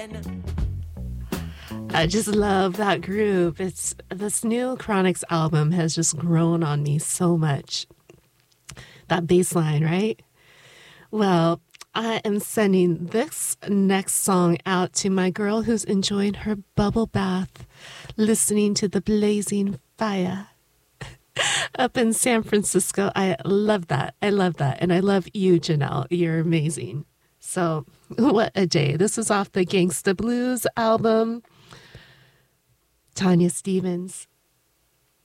I just love that group. It's this new Chronics album has just grown on me so much. That bass line, right? Well, I am sending this next song out to my girl who's enjoying her bubble bath, listening to the blazing fire up in San Francisco. I love that. I love that. And I love you, Janelle. You're amazing. So, what a day. This is off the Gangsta Blues album. Tanya Stevens.